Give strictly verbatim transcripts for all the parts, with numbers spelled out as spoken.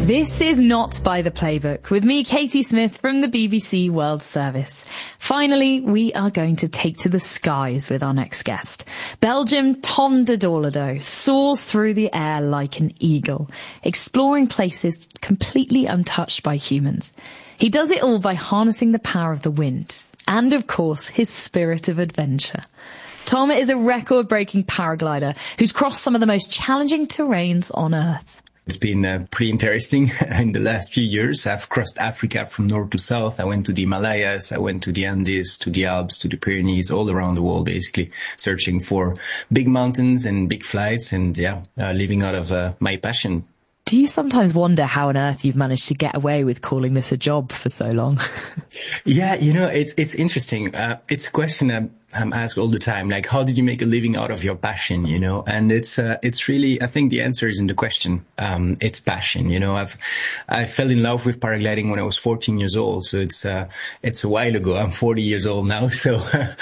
This is Not by the Playbook, with me, Katie Smith, from the B B C World Service. Finally, we are going to take to the skies with our next guest. Belgium Tom de Dorlado soars through the air like an eagle, exploring places completely untouched by humans. He does it all by harnessing the power of the wind and, of course, his spirit of adventure. Tom is a record-breaking paraglider who's crossed some of the most challenging terrains on Earth. It's been uh, pretty interesting in the last few years. I've crossed Africa from north to south. I went to the Himalayas. I went to the Andes, to the Alps, to the Pyrenees, all around the world, basically searching for big mountains and big flights and, yeah, uh, living out of uh, my passion. Do you sometimes wonder how on earth you've managed to get away with calling this a job for so long? Yeah, you know, it's it's interesting. Uh, it's a question I'm, I'm asked all the time. Like, how did you make a living out of your passion? You know, and it's uh, it's really, I think the answer is in the question. Um, it's passion. You know, I've I fell in love with paragliding when I was fourteen years old. So it's uh, it's a while ago. I'm forty years old now. So,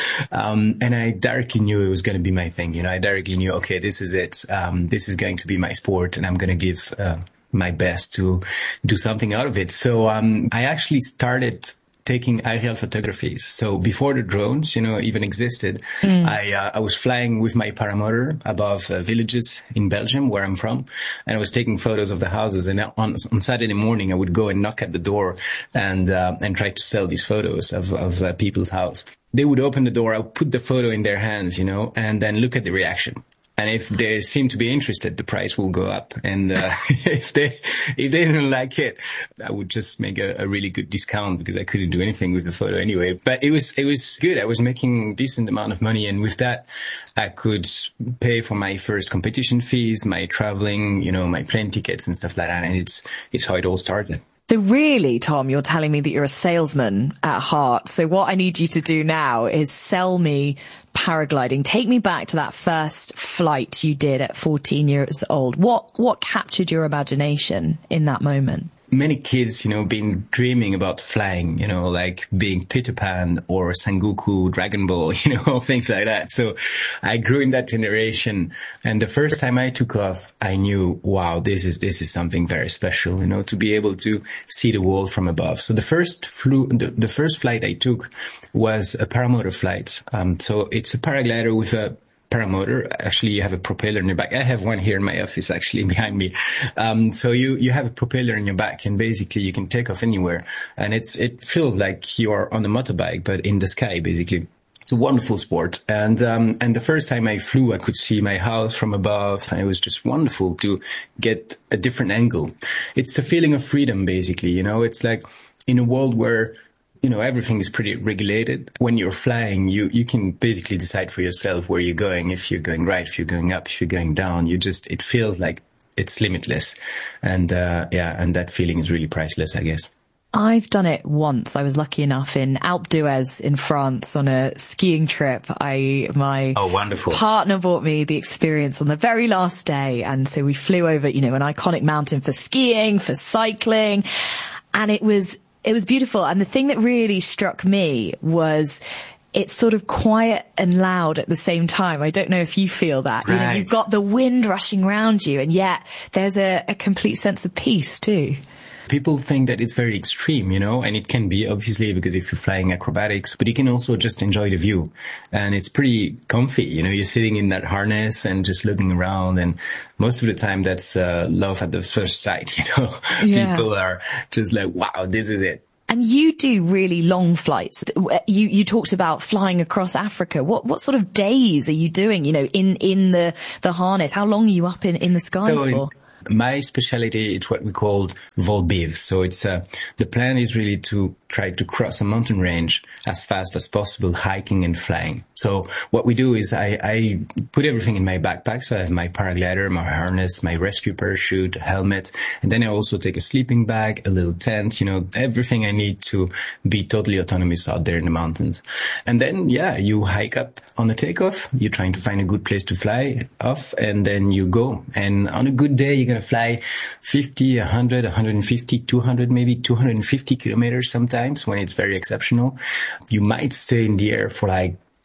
um, and I directly knew it was going to be my thing. You know, I directly knew, okay, this is it. Um, this is going to be my sport, and I'm going to give Uh, my best to do something out of it. So um I actually started taking aerial photographies. So before the drones, you know, even existed, mm. I uh, I was flying with my paramotor above uh, villages in Belgium, where I'm from, and I was taking photos of the houses. And on, on Saturday morning, I would go and knock at the door and uh, and try to sell these photos of of uh, people's house. They would open the door, I would put the photo in their hands, you know, and then look at the reaction. And if they seem to be interested, the price will go up. And uh, if they if they don't like it, I would just make a, a really good discount because I couldn't do anything with the photo anyway. But it was it was good. I was making a decent amount of money, and with that, I could pay for my first competition fees, my traveling, you know, my plane tickets and stuff like that. And it's it's how it all started. So really, Tom, you're telling me that you're a salesman at heart. So what I need you to do now is sell me paragliding. Take me back to that first flight you did at fourteen years old. What, what captured your imagination in that moment? Many kids, you know, been dreaming about flying, you know, like being Peter Pan or Sengoku, Dragon Ball, you know, things like that. So I grew in that generation. And the first time I took off, I knew, wow, this is, this is something very special, you know, to be able to see the world from above. So the first flew, the, the first flight I took was a paramotor flight. Um, so it's a paraglider with a paramotor. Actually, you have a propeller in your back. I have one here in my office, actually, behind me. Um, so you, you have a propeller in your back, and basically you can take off anywhere. And it's, it feels like you're on a motorbike, but in the sky, basically. It's a wonderful sport. And, um, and the first time I flew, I could see my house from above. And it was just wonderful to get a different angle. It's a feeling of freedom, basically. You know, it's like in a world where, you know, everything is pretty regulated. When you're flying, you, you can basically decide for yourself where you're going. If you're going right, if you're going up, if you're going down, you just, it feels like it's limitless. And, uh, yeah, and that feeling is really priceless, I guess. I've done it once. I was lucky enough in Alpe d'Huez in France on a skiing trip. I, my oh, wonderful. partner bought me the experience on the very last day. And so we flew over, you know, an iconic mountain for skiing, for cycling. And it was, It was beautiful. And the thing that really struck me was it's sort of quiet and loud at the same time. I don't know if you feel that. Right. You know, you've got the wind rushing around you, and yet there's a, a complete sense of peace too. People think that it's very extreme, you know, and it can be, obviously, because if you're flying acrobatics, but you can also just enjoy the view. And it's pretty comfy, you know, you're sitting in that harness and just looking around. And most of the time that's uh, love at the first sight, you know. Yeah. People are just like, wow, this is it. And you do really long flights. You, you talked about flying across Africa. What, what sort of days are you doing, you know, in, in the, the harness? How long are you up in, in the skies so for? My specialty is what we call vol biv. So it's, uh, the plan is really to try to cross a mountain range as fast as possible, hiking and flying. So what we do is I, I put everything in my backpack. So I have my paraglider, my harness, my rescue parachute, helmet, and then I also take a sleeping bag, a little tent, you know, everything I need to be totally autonomous out there in the mountains. And then, yeah, you hike up on the takeoff. You're trying to find a good place to fly off, and then you go. And on a good day, you're going to fly fifty, one hundred, one hundred fifty, two hundred, maybe two hundred fifty kilometers sometimes when it's very exceptional. You might stay in the air for like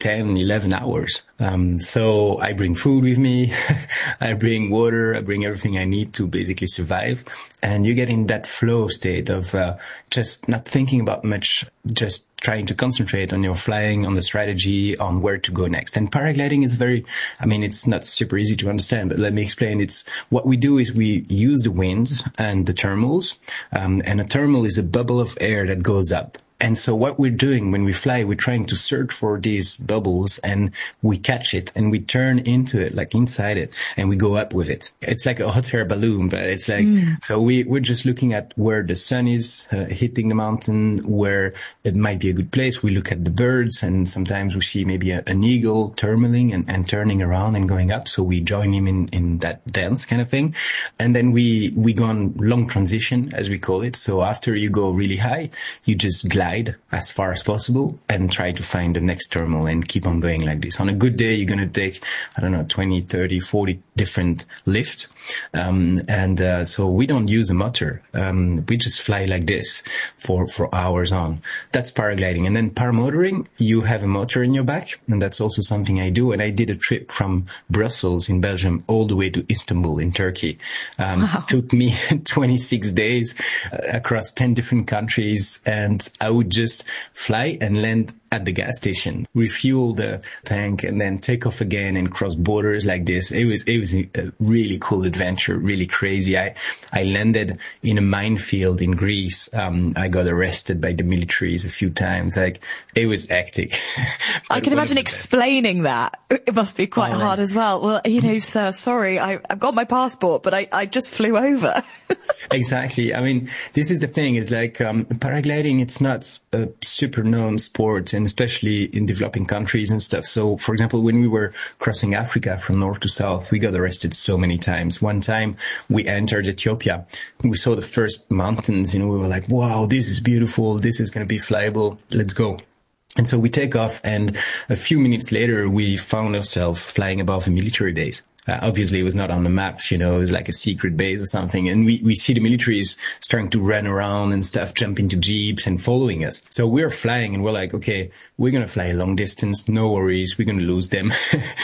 ten, eleven hours. Um, so I bring food with me. I bring water. I bring everything I need to basically survive. And you get in that flow state of uh, just not thinking about much, just trying to concentrate on your flying, on the strategy, on where to go next. And paragliding is very, I mean, it's not super easy to understand, but let me explain. It's what we do is we use the winds and the thermals. Um, and a thermal is a bubble of air that goes up. And so what we're doing when we fly, we're trying to search for these bubbles and we catch it and we turn into it, like inside it, and we go up with it. It's like a hot air balloon, but it's like, mm. so we, we're just looking at where the sun is uh, hitting the mountain, where it might be a good place. We look at the birds and sometimes we see maybe a, an eagle thermaling and, and turning around and going up. So we join him in, in that dance kind of thing. And then we, we go on long transition, as we call it. So after you go really high, you just glide as far as possible and try to find the next thermal and keep on going like this. On a good day, you're going to take, I don't know, twenty, thirty, forty different lift. Um, and, uh, so we don't use a motor. Um, we just fly like this for, for hours on. That's paragliding. And then paramotoring, you have a motor in your back. And that's also something I do. And I did a trip from Brussels in Belgium all the way to Istanbul in Turkey. Um, wow. It took me twenty-six days uh, across ten different countries. And I would just fly and land at the gas station, refuel the tank, and then take off again and cross borders like this. It was, it was a really cool adventure, really crazy. I, I landed in a minefield in Greece. Um, I got arrested by the militaries a few times. Like, it was hectic. I can imagine explaining that. It must be quite oh, hard as well. Well, you know, sir, sorry, I, I've got my passport, but I, I just flew over. Exactly. I mean, this is the thing. It's like, um, paragliding, it's not a super known sport, and especially in developing countries and stuff. So, for example, when we were crossing Africa from north to south, we got arrested so many times. One time we entered Ethiopia. We saw the first mountains, you know, we were like, wow, this is beautiful. This is going to be flyable. Let's go. And so we take off, and a few minutes later, we found ourselves flying above a military base. Uh, obviously, it was not on the maps, you know, it was like a secret base or something. And we, we see the militaries starting to run around and stuff, jump into jeeps and following us. So we're flying and we're like, okay, we're going to fly a long distance. No worries. We're going to lose them.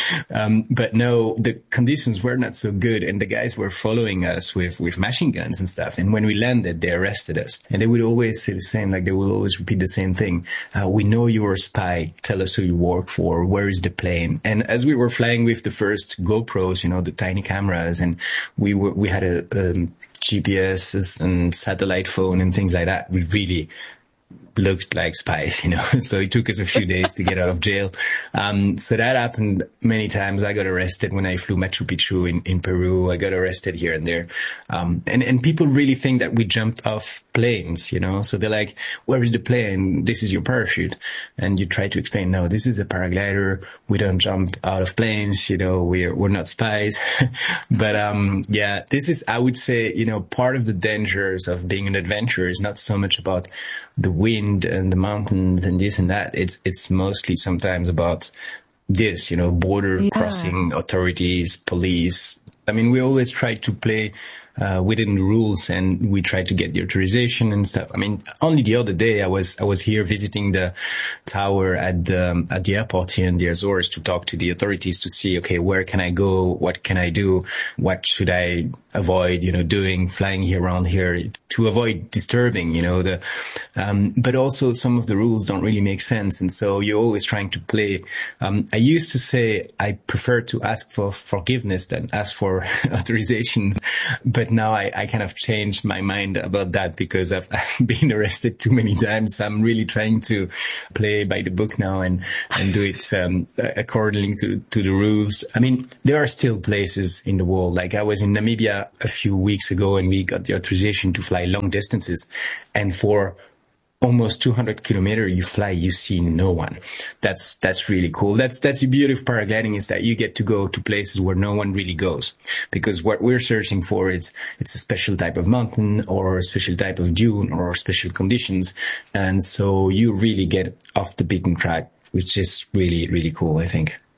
um, but no, the conditions were not so good. And the guys were following us with, with machine guns and stuff. And when we landed, they arrested us. And they would always say the same, like they would always repeat the same thing. Uh, we know you're a spy. Tell us who you work for. Where is the plane? And as we were flying with the first GoPro, you know, the tiny cameras, and we were, we had a, um, G P S and satellite phone and things like that. We really looked like spies, you know, so it took us a few days to get out of jail. Um, so that happened many times. I got arrested when I flew Machu Picchu in, in Peru. I got arrested here and there. Um, and, and people really think that we jumped off planes, you know, so they're like, where is the plane? This is your parachute. And you try to explain, no, this is a paraglider. We don't jump out of planes, you know, we're, we're not spies. But, um, yeah, this is, I would say, you know, part of the dangers of being an adventurer is not so much about the wind and the mountains and this and that. It's, it's mostly sometimes about this, you know, border yeah. crossing authorities, police. I mean, we always try to play uh, within the rules, and we try to get the authorization and stuff. I mean, only the other day I was I was here visiting the tower at the um, at the airport here in the Azores to talk to the authorities to see, okay, where can I go? What can I do? What should I avoid, you know, doing, flying here around here to avoid disturbing, you know, the, um, but also some of the rules don't really make sense. And so you're always trying to play. Um, I used to say I prefer to ask for forgiveness than ask for authorizations. But now I, I kind of changed my mind about that because I've, I've been arrested too many times. I'm really trying to play by the book now and, and do it, um, accordingly to, to the rules. I mean, there are still places in the world. Like I was in Namibia a few weeks ago and we got the authorization to fly long distances, and for almost two hundred kilometers you fly, you see no one. That's that's really cool. That's that's the beauty of paragliding, is that you get to go to places where no one really goes, because what we're searching for is it's a special type of mountain or a special type of dune or special conditions, and so you really get off the beaten track, which is really really cool, I think.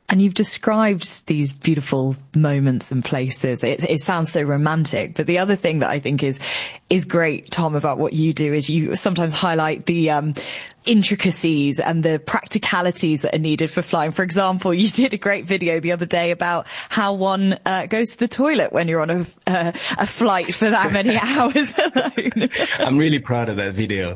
And you've described these beautiful moments and places. It, it sounds so romantic. But the other thing that I think is is great, Tom, about what you do is you sometimes highlight the um intricacies and the practicalities that are needed for flying. For example, you did a great video the other day about how one uh, goes to the toilet when you're on a uh, a flight for that many hours alone. I'm really proud of that video.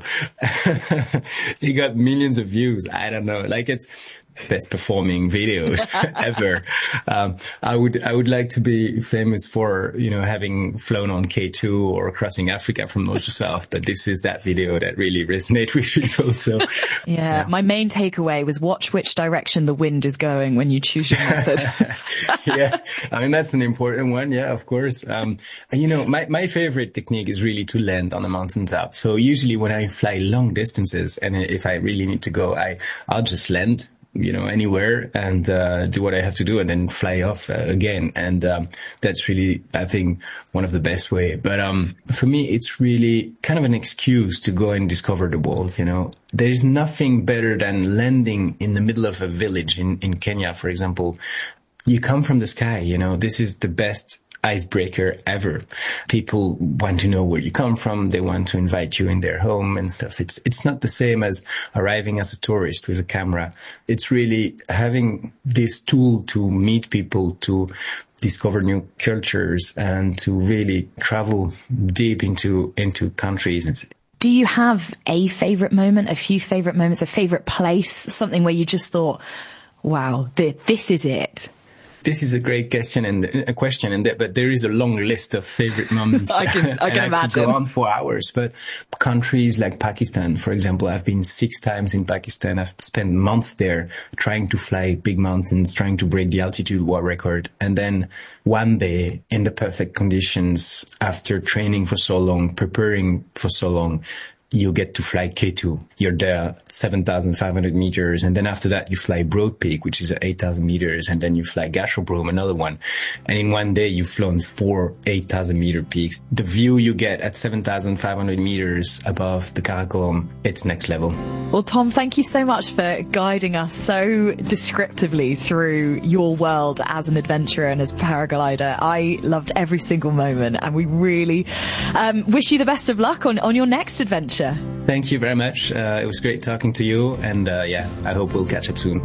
It got millions of views. I don't know. Like, it's best performing videos ever. Um, I would, I would like to be famous for, you know, having flown on K two or crossing Africa from north to south, but this is that video that really resonates with people. So, yeah, yeah, my main takeaway was watch which direction the wind is going when you choose your method. Yeah, I mean, that's an important one. Yeah, of course. Um, you know, my, my favorite technique is really to land on the mountaintop. So usually when I fly long distances and if I really need to go, I, I'll just land, you know, anywhere and uh, do what I have to do and then fly off uh, again. And um, that's really, I think, one of the best way. But um, for me, it's really kind of an excuse to go and discover the world, you know. There's nothing better than landing in the middle of a village in, in Kenya, for example. You come from the sky, you know, this is the best icebreaker ever. People want to know where you come from. They want to invite you in their home and stuff. It's, it's not the same as arriving as a tourist with a camera. It's really having this tool to meet people, to discover new cultures and to really travel deep into, into countries. Do you have a favorite moment, a few favorite moments, a favorite place, something where you just thought, wow, th- this is it? This is a great question and a question, and that, but there is a long list of favorite moments. I can, I can and imagine. I could go on for hours. But countries like Pakistan, for example, I've been six times in Pakistan. I've spent months there trying to fly big mountains, trying to break the altitude world record. And then one day, in the perfect conditions, after training for so long, preparing for so long, you get to fly K two. You're there seven thousand five hundred meters. And then after that, you fly Broad Peak, which is at eight thousand meters. And then you fly Gasherbrum, another one. And in one day, you've flown four eight thousand meter peaks. The view you get at seven thousand five hundred meters above the Karakoram, it's next level. Well, Tom, thank you so much for guiding us so descriptively through your world as an adventurer and as a paraglider. I loved every single moment, and we really um, wish you the best of luck on, on your next adventure. Thank you very much. Uh, it was great talking to you, and uh, yeah, I hope we'll catch up soon.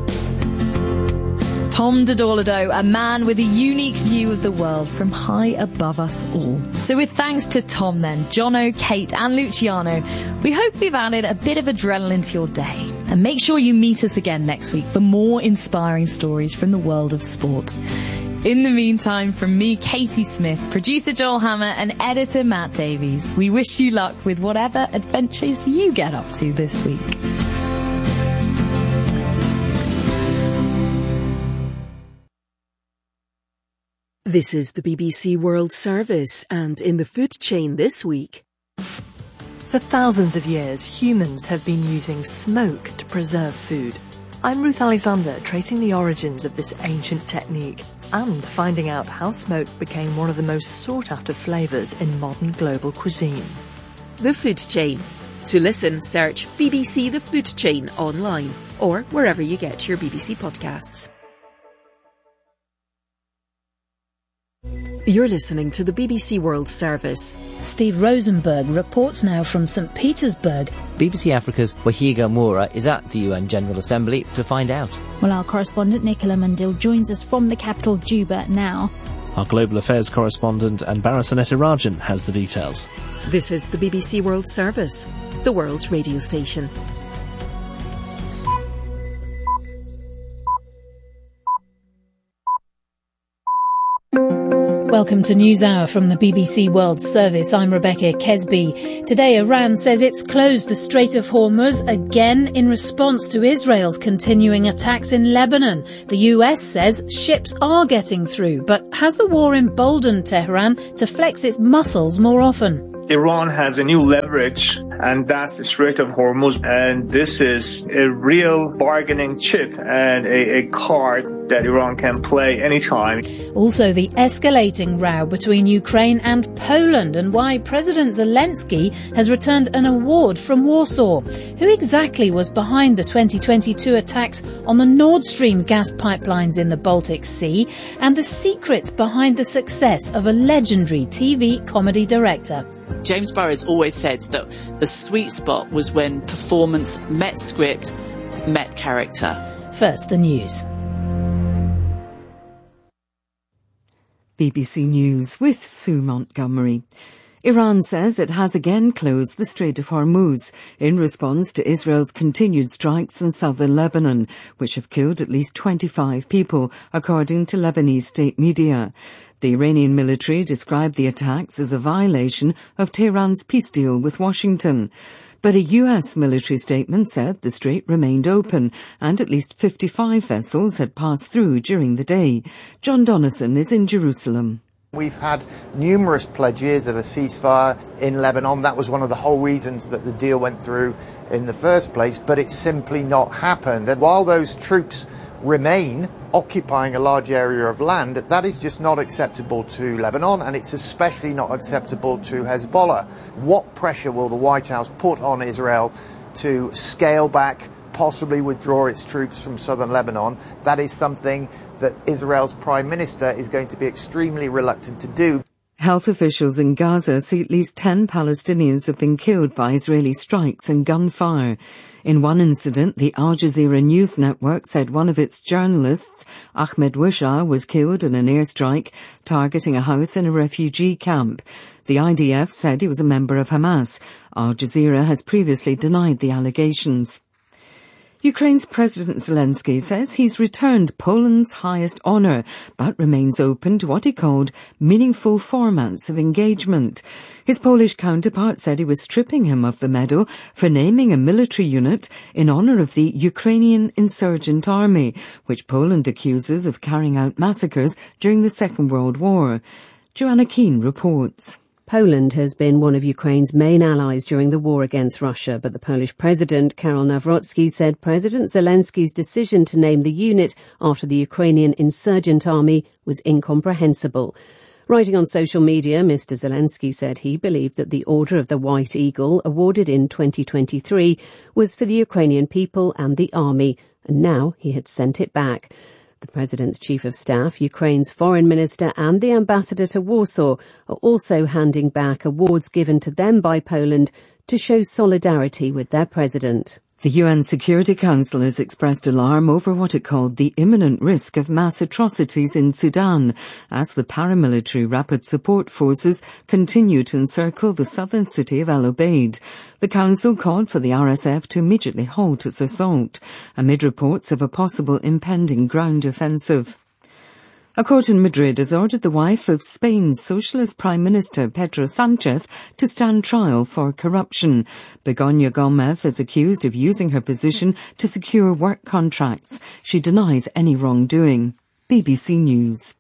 Tom Dodolodo, a man with a unique view of the world from high above us all. So with thanks to Tom then, Jono, Kate and Luciano, we hope we've added a bit of adrenaline to your day. And make sure you meet us again next week for more inspiring stories from the world of sport. In the meantime, from me, Katie Smith, producer Joel Hammer and editor Matt Davies, we wish you luck with whatever adventures you get up to this week. This is the B B C World Service, and in the food chain this week. For thousands of years, humans have been using smoke to preserve food. I'm Ruth Alexander, tracing the origins of this ancient technique and finding out how smoke became one of the most sought-after flavours in modern global cuisine. The Food Chain. To listen, search B B C The Food Chain online or wherever you get your B B C podcasts. You're listening to the B B C World Service. Steve Rosenberg reports now from Saint Petersburg. B B C Africa's Wahiga Moura is at the U N General Assembly to find out. Well, our correspondent Nicola Mundil joins us from the capital Juba now. Our Global Affairs correspondent Anbara Sanetirajan has the details. This is the B B C World Service, the world's radio station. Welcome to NewsHour from the B B C World Service. I'm Rebecca Kesby. Today, Iran says it's closed the Strait of Hormuz again in response to Israel's continuing attacks in Lebanon. The U S says ships are getting through, but has the war emboldened Tehran to flex its muscles more often? Iran has a new leverage, and that's the Strait of Hormuz. And this is a real bargaining chip and a, a card that Iran can play anytime. Also, the escalating row between Ukraine and Poland, and why President Zelensky has returned an award from Warsaw. Who exactly was behind the twenty twenty-two attacks on the Nord Stream gas pipelines in the Baltic Sea, and the secrets behind the success of a legendary T V comedy director. James Burrows always said that the sweet spot was when performance met script, met character. First, the news. B B C News with Sue Montgomery. Iran says it has again closed the Strait of Hormuz in response to Israel's continued strikes in southern Lebanon, which have killed at least twenty-five people, according to Lebanese state media. The Iranian military described the attacks as a violation of Tehran's peace deal with Washington. But a U S military statement said the strait remained open and at least fifty-five vessels had passed through during the day. John Donnison is in Jerusalem. We've had numerous pledges of a ceasefire in Lebanon. That was one of the whole reasons that the deal went through in the first place, but it's simply not happened. And while those troops remain occupying a large area of land, that is just not acceptable to Lebanon, and it's especially not acceptable to Hezbollah. What pressure will the White House put on Israel to scale back, possibly withdraw its troops from southern Lebanon? That is something that Israel's Prime Minister is going to be extremely reluctant to do. Health officials in Gaza say at least ten Palestinians have been killed by Israeli strikes and gunfire. In one incident, the Al Jazeera news network said one of its journalists, Ahmed Wisha, was killed in an airstrike targeting a house in a refugee camp. The I D F said he was a member of Hamas. Al Jazeera has previously denied the allegations. Ukraine's President Zelensky says he's returned Poland's highest honour, but remains open to what he called meaningful formats of engagement. His Polish counterpart said he was stripping him of the medal for naming a military unit in honour of the Ukrainian insurgent army, which Poland accuses of carrying out massacres during the Second World War. Joanna Keane reports. Poland has been one of Ukraine's main allies during the war against Russia, but the Polish President, Karol Nawrocki, said President Zelensky's decision to name the unit after the Ukrainian insurgent army was incomprehensible. Writing on social media, Mister Zelensky said he believed that the Order of the White Eagle, awarded in twenty twenty-three, was for the Ukrainian people and the army, and now he had sent it back. The President's Chief of Staff, Ukraine's Foreign Minister and the Ambassador to Warsaw are also handing back awards given to them by Poland to show solidarity with their President. The U N Security Council has expressed alarm over what it called the imminent risk of mass atrocities in Sudan as the paramilitary Rapid Support Forces continue to encircle the southern city of El Obeid. The Council called for the R S F to immediately halt its assault, amid reports of a possible impending ground offensive. A court in Madrid has ordered the wife of Spain's Socialist Prime Minister Pedro Sánchez to stand trial for corruption. Begoña Gómez is accused of using her position to secure work contracts. She denies any wrongdoing. B B C News.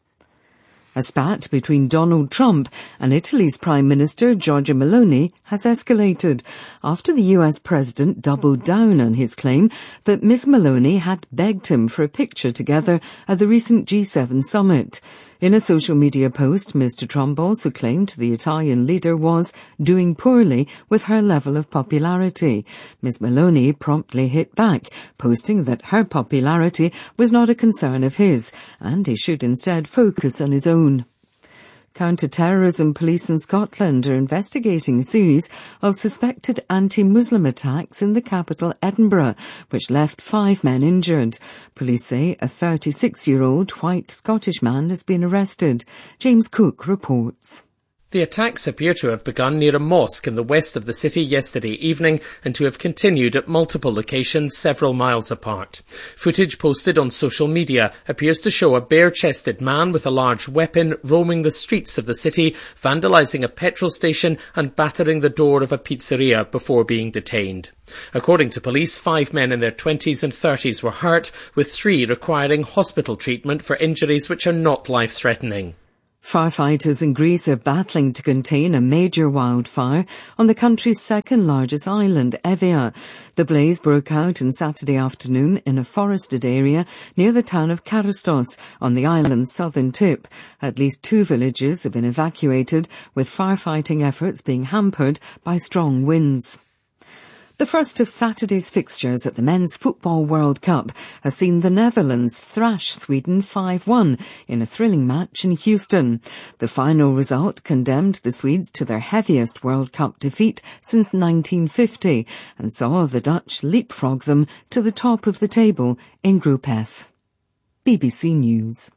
A spat between Donald Trump and Italy's Prime Minister Giorgia Meloni has escalated after the U S President doubled down on his claim that Miz Meloni had begged him for a picture together at the recent G seven summit. In a social media post, Mister Trump also claimed the Italian leader was doing poorly with her level of popularity. Miz Meloni promptly hit back, posting that her popularity was not a concern of his, and he should instead focus on his own. Counter-terrorism police in Scotland are investigating a series of suspected anti-Muslim attacks in the capital, Edinburgh, which left five men injured. Police say a thirty-six-year-old white Scottish man has been arrested. James Cook reports. The attacks appear to have begun near a mosque in the west of the city yesterday evening and to have continued at multiple locations several miles apart. Footage posted on social media appears to show a bare-chested man with a large weapon roaming the streets of the city, vandalising a petrol station and battering the door of a pizzeria before being detained. According to police, five men in their twenties and thirties were hurt, with three requiring hospital treatment for injuries which are not life-threatening. Firefighters in Greece are battling to contain a major wildfire on the country's second largest island, Evia. The blaze broke out on Saturday afternoon in a forested area near the town of Karastos on the island's southern tip. At least two villages have been evacuated, with firefighting efforts being hampered by strong winds. The first of Saturday's fixtures at the Men's Football World Cup has seen the Netherlands thrash Sweden five one in a thrilling match in Houston. The final result condemned the Swedes to their heaviest World Cup defeat since nineteen fifty and saw the Dutch leapfrog them to the top of the table in Group F. B B C News.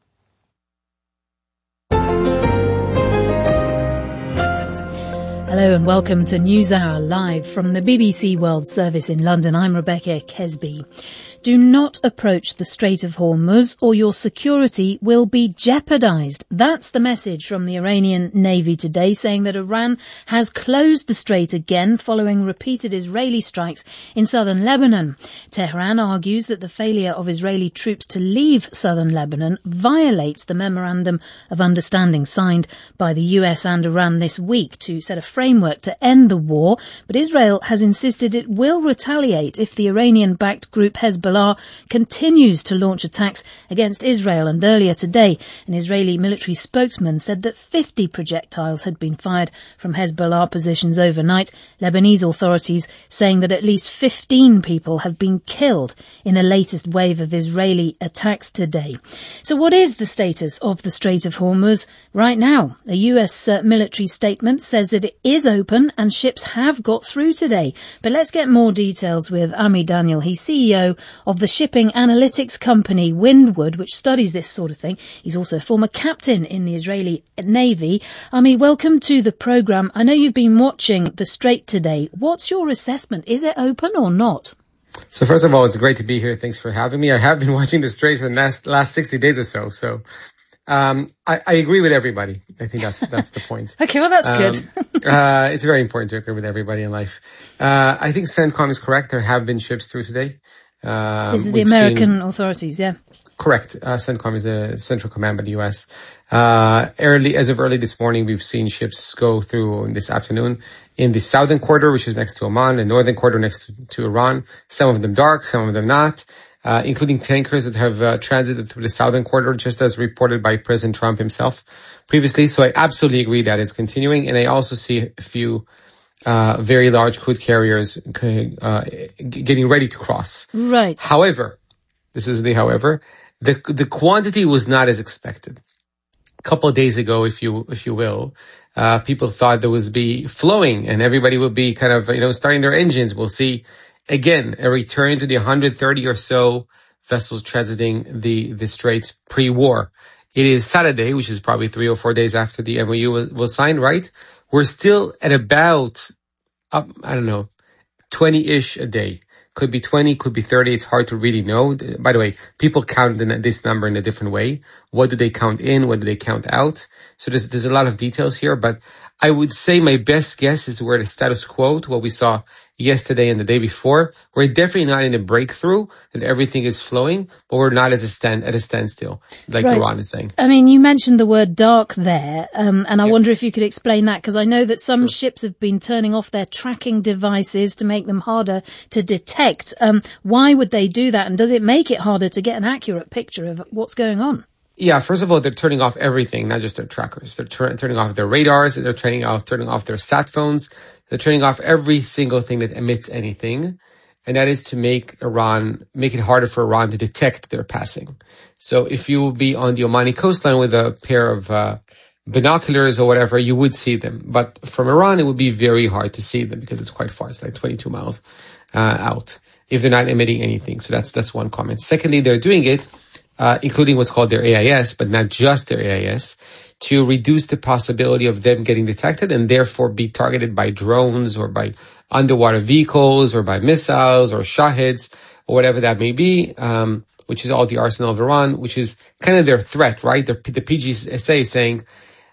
Hello and welcome to NewsHour live from the B B C World Service in London. I'm Rebecca Kesby. Do not approach the Strait of Hormuz or your security will be jeopardized. That's the message from the Iranian Navy today, saying that Iran has closed the strait again following repeated Israeli strikes in southern Lebanon. Tehran argues that the failure of Israeli troops to leave southern Lebanon violates the Memorandum of Understanding signed by the U S and Iran this week to set a framework to end the war, but Israel has insisted it will retaliate if the Iranian-backed group Hezbollah continues to launch attacks against Israel. And earlier today, an Israeli military spokesman said that fifty projectiles had been fired from Hezbollah positions overnight. Lebanese authorities saying that at least fifteen people have been killed in the latest wave of Israeli attacks today. So what is the status of the Strait of Hormuz right now? A U S uh, military statement says that it is open and ships have got through today. But let's get more details with Ami Daniel. He's C E O of the shipping analytics company Windward, which studies this sort of thing. He's also a former captain in the Israeli Navy. Ami, welcome to the programme. I know you've been watching the Strait today. What's your assessment? Is it open or not? So first of all, it's great to be here. Thanks for having me. I have been watching the Strait for the last, last sixty days or so. So um, I, I agree with everybody. I think that's that's the point. Okay, well, that's um, good. uh, it's very important to agree with everybody in life. Uh, I think CENTCOM is correct. There have been ships through today. Um, this is the American seen, authorities, yeah. Correct. Uh, CENTCOM is the Central Command by the U S. Uh, early, as of early this morning, we've seen ships go through this afternoon in the southern quarter, which is next to Oman, the northern quarter next to, to Iran. Some of them dark, some of them not, uh, including tankers that have uh, transited through the southern quarter, just as reported by President Trump himself previously. So I absolutely agree that is continuing. And I also see a few Uh, very large crude carriers uh, getting ready to cross. Right. However, this is the however, the the quantity was not as expected. A couple of days ago, if you if you will, uh, people thought there was be flowing and everybody would be kind of, you know, starting their engines. We'll see again a return to the one hundred thirty or so vessels transiting the the straits pre-war. It is Saturday, which is probably three or four days after the M O U was, was signed, right? We're still at about, up, I don't know, twenty-ish a day. Could be twenty, could be thirty. It's hard to really know. By the way, people count this number in a different way. What do they count in? What do they count out? So there's, there's a lot of details here, but I would say my best guess is we're at a status quo to what we saw yesterday and the day before. We're definitely not in a breakthrough that everything is flowing, but we're not as a stand, at a standstill, like right. Iran is saying. I mean, you mentioned the word dark there, um, and I yeah. wonder if you could explain that, because I know that some sure. ships have been turning off their tracking devices to make them harder to detect. Um, why would they do that, and does it make it harder to get an accurate picture of what's going on? Yeah, first of all, they're turning off everything, not just their trackers. They're tur- turning off their radars, they're turning off, turning off their sat phones, they're turning off every single thing that emits anything. And that is to make Iran, make it harder for Iran to detect their passing. So if you will be on the Omani coastline with a pair of, uh, binoculars or whatever, you would see them. But from Iran, it would be very hard to see them because it's quite far. It's like twenty-two miles, uh, out if they're not emitting anything. So that's, that's one comment. Secondly, they're doing it Uh, including what's called their A I S, but not just their A I S, to reduce the possibility of them getting detected and therefore be targeted by drones or by underwater vehicles or by missiles or Shaheds or whatever that may be, um, which is all the arsenal of Iran, which is kind of their threat, right? The, the P G S A is saying,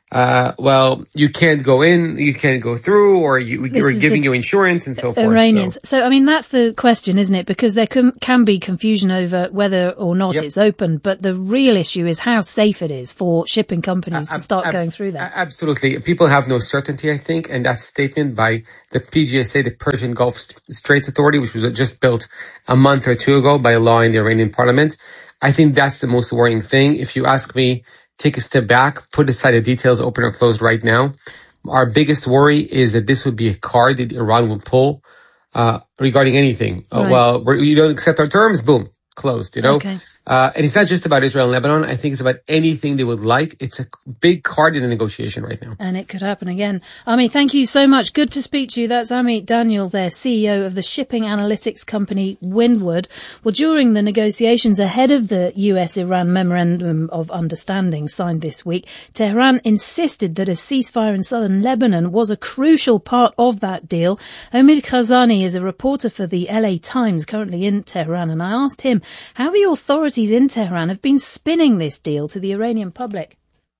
uh, well, you can't go in, you can't go through, or you, we're giving you insurance and so forth. Iranians. So. so, I mean, that's the question, isn't it? Because there can, can be confusion over whether or not yep. it's open, but the real issue is how safe it is for shipping companies uh, to start uh, going through that. Absolutely. People have no certainty, I think, and that statement by the P G S A, the Persian Gulf Straits Authority, which was just built a month or two ago by law in the Iranian parliament, I think that's the most worrying thing. If you ask me, take a step back, put aside the details, open or closed right now. Our biggest worry is that this would be a card that Iran will pull uh regarding anything. Right. Uh, well, we're, you don't accept our terms, boom, closed, you know? Okay. Uh, and it's not just about Israel and Lebanon. I think it's about anything they would like. It's a big card in the negotiation right now. And it could happen again. Ami, thank you so much. Good to speak to you. That's Ami Daniel there, C E O of the shipping analytics company Windward. Well, during the negotiations ahead of the U S Iran Memorandum of Understanding signed this week, Tehran insisted that a ceasefire in southern Lebanon was a crucial part of that deal. Omid Khazani is a reporter for the L A Times, currently in Tehran, and I asked him how the authorities in Tehran have been spinning this deal to the Iranian public.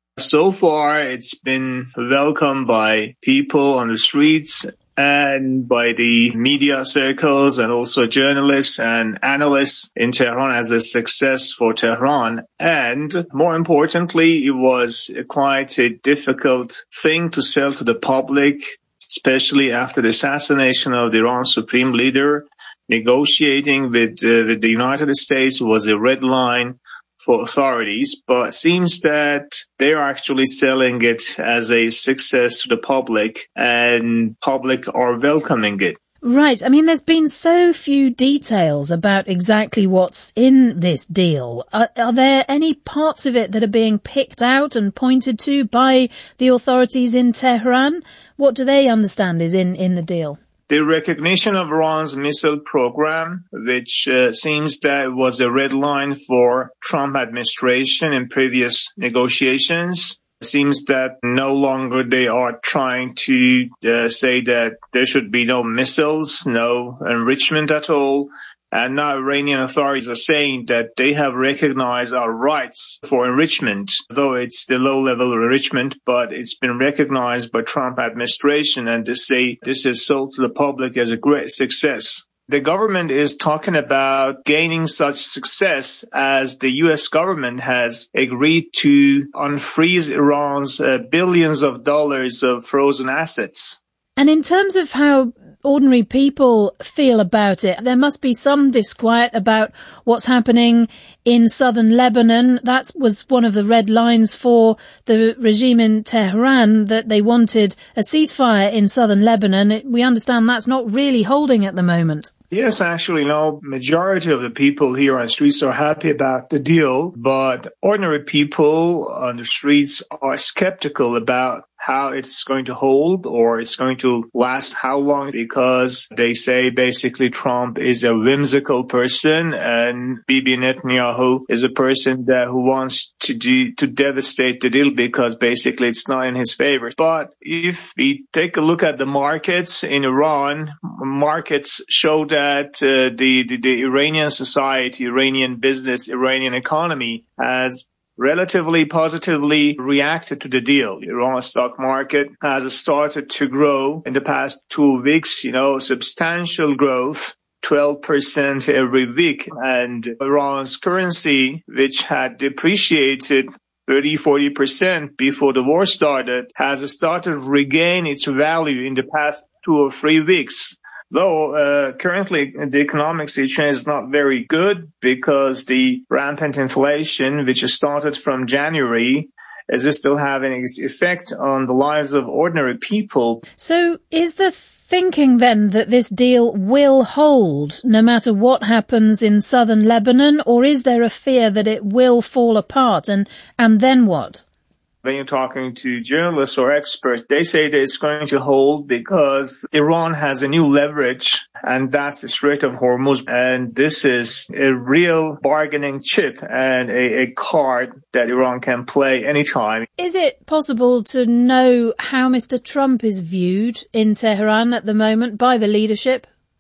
So far, it's been welcomed by people on the streets and by the media circles and also journalists and analysts in Tehran as a success for Tehran. And more importantly, it was quite a difficult thing to sell to the public, especially after the assassination of the Iran supreme leader. Negotiating with, uh, with the United States was a red line for authorities, but it seems that they're actually selling it as a success to the public, and public are welcoming it. Right. I mean, there's been so few details about exactly what's in this deal. Are, are there any parts of it that are being picked out and pointed to by the authorities in Tehran? What do they understand is in, in the deal? The recognition of Iran's missile program, which uh, seems that was a red line for Trump administration in previous negotiations. Seems that no longer they are trying to uh, say that there should be no missiles, no enrichment at all. And now Iranian authorities are saying that they have recognized our rights for enrichment, though it's the low-level enrichment, but it's been recognized by Trump administration, and they say this is sold to the public as a great success. The government is talking about gaining such success as the U S government has agreed to unfreeze Iran's uh, billions of dollars of frozen assets. And in terms of how ordinary people feel about it, there must be some disquiet about what's happening in southern Lebanon. That was one of the red lines for the regime in Tehran, that they wanted a ceasefire in southern Lebanon. We understand that's not really holding at the moment. Yes, actually, no, majority of the people here on the streets are happy about the deal, but ordinary people on the streets are skeptical about how it's going to hold or it's going to last how long, because they say basically Trump is a whimsical person and Bibi Netanyahu is a person that who wants to do, to devastate the deal because basically it's not in his favor. But if we take a look at the markets in Iran, markets show that uh, the, the, the Iranian society, Iranian business, Iranian economy has relatively positively reacted to the deal. The Iran stock market has started to grow in the past two weeks, you know, substantial growth, twelve percent every week. And Iran's currency, which had depreciated thirty, forty percent before the war started, has started to regain its value in the past two or three weeks. Though uh, currently the economic situation is not very good because the rampant inflation, which has started from January, is still having its effect on the lives of ordinary people. So is the thinking then that this deal will hold no matter what happens in southern Lebanon, or is there a fear that it will fall apart, and, and then what? When you're talking to journalists or experts, they say that it's going to hold because Iran has a new leverage, and that's the Strait of Hormuz. And this is a real bargaining chip and a, a card that Iran can play anytime. Is it possible to know how Mister Trump is viewed in Tehran at the moment by the leadership?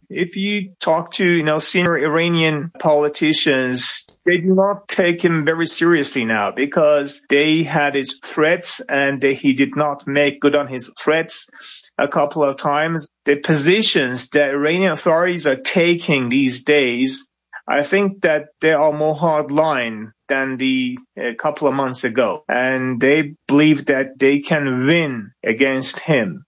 If you talk to, you know, senior Iranian politicians, they do not take him very seriously now because they had his threats and they, he did not make good on his threats a couple of times. The positions that Iranian authorities are taking these days, I think that they are more hardline than the a couple of months ago. And they believe that they can win against him.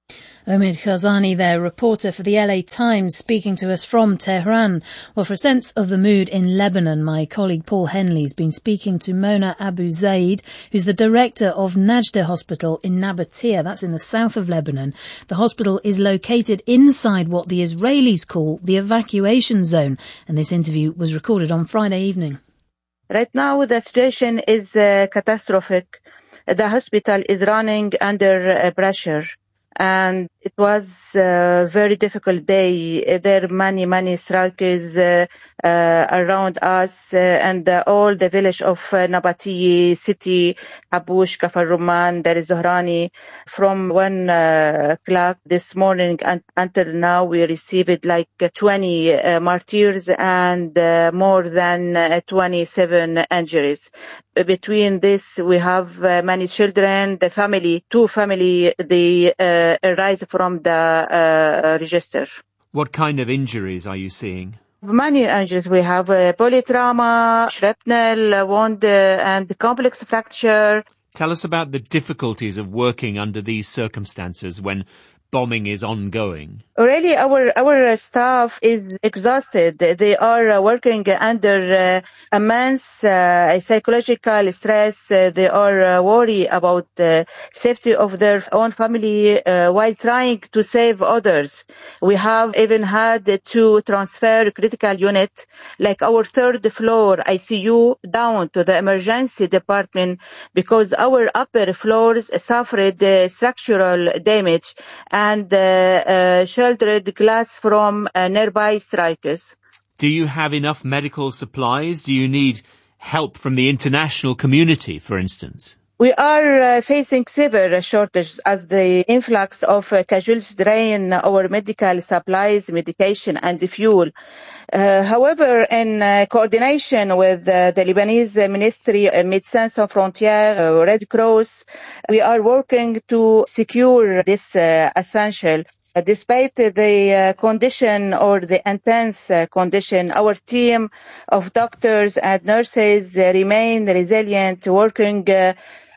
Omid Khazani there, reporter for the L A Times, speaking to us from Tehran. Well, for a sense of the mood in Lebanon, my colleague Paul Henley's been speaking to Mona Abu Zaid, who's the director of Najda Hospital in Nabatea. That's in the south of Lebanon. The hospital is located inside what the Israelis call the evacuation zone. And this interview was recorded on Friday evening. Right now, the situation is uh, catastrophic. The hospital is running under uh, pressure. And it was a very difficult day. There are many, many strikers uh, uh, around us uh, and uh, all the village of uh, Nabatea city, Abush, Kafar Ruman, there is Zohrani. From one uh, o'clock this morning and until now, we received like twenty uh, martyrs and uh, more than uh, twenty-seven injuries. Between this, we have uh, many children, the family, two family, they uh, arise from the uh, register. What kind of injuries are you seeing? Many injuries. We have uh, polytrauma, shrapnel, wound, uh, and complex fracture. Tell us about the difficulties of working under these circumstances when bombing is ongoing. Really, our our staff is exhausted. They are working under uh, immense uh, psychological stress. Uh, they are uh, worried about the safety of their own family uh, while trying to save others. We have even had to transfer critical unit, like our third floor I C U, down to the emergency department because our upper floors suffered uh, structural damage and uh, uh, sheltered glass from uh, nearby strikers. Do you have enough medical supplies? Do you need help from the international community, for instance? We are uh, facing severe shortages as the influx of uh, casualties drain our medical supplies, medication and fuel. Uh, however, in uh, coordination with uh, the Lebanese Ministry of Médecins Sans Frontières, uh, Red Cross, we are working to secure this uh, essential. Uh, despite the uh, condition or the intense uh, condition, our team of doctors and nurses uh, remain resilient, working uh,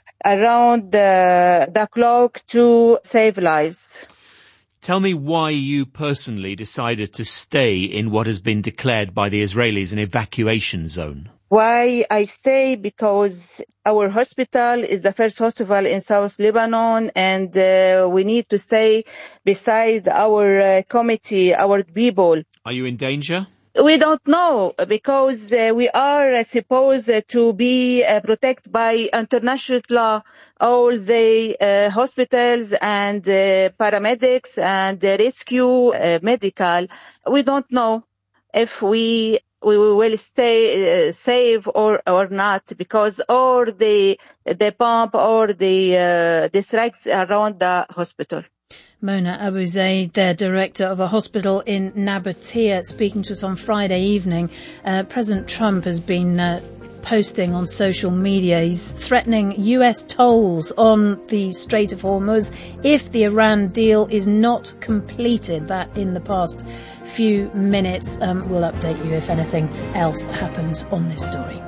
around uh, the clock to save lives. Tell me why you personally decided to stay in what has been declared by the Israelis an evacuation zone. Why I stay? Because our hospital is the first hospital in South Lebanon and uh, we need to stay beside our uh, committee, our people. Are you in danger? We don't know because uh, we are supposed to be uh, protected by international law, all the uh, hospitals and uh, paramedics and uh, rescue uh, medical. We don't know if we we will stay uh, safe or or not because all the the bomb or the uh, the strikes around the hospital. Mona Abu Zaid, the director of a hospital in Nabatea, speaking to us on Friday evening. Uh, President Trump has been uh, posting on social media. He's threatening U S tolls on the Strait of Hormuz if the Iran deal is not completed. That in the past few minutes. Um, we'll update you if anything else happens on this story.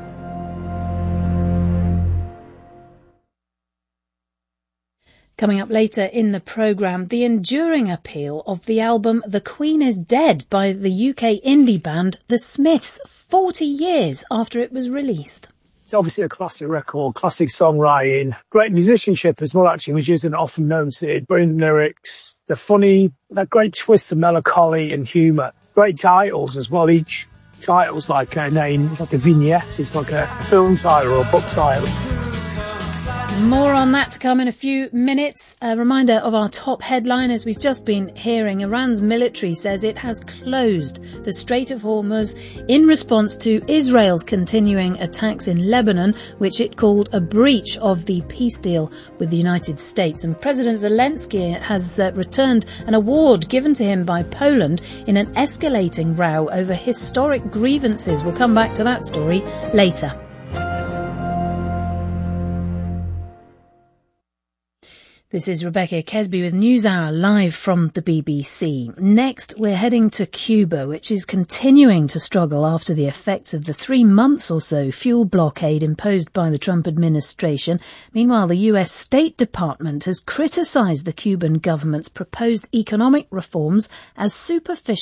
Coming up later in the programme, the enduring appeal of the album The Queen is Dead by the U K indie band The Smiths, forty years after it was released. It's obviously a classic record, classic songwriting, great musicianship as well actually, which isn't often noted. Brilliant lyrics, they're funny, that great twist of melancholy and humour. Great titles as well, each title's like a name, it's like a vignette, it's like a film title or a book title. More on that to come in a few minutes. A reminder of our top headline. As we've just been hearing, Iran's military says it has closed the Strait of Hormuz in response to Israel's continuing attacks in Lebanon, which it called a breach of the peace deal with the United States. And President Zelensky has uh, returned an award given to him by Poland in an escalating row over historic grievances. We'll come back to that story later. This is Rebecca Kesby with NewsHour live from the B B C. Next, we're heading to Cuba, which is continuing to struggle after the effects of the three months or so fuel blockade imposed by the Trump administration. Meanwhile, the U S State Department has criticised the Cuban government's proposed economic reforms as superficial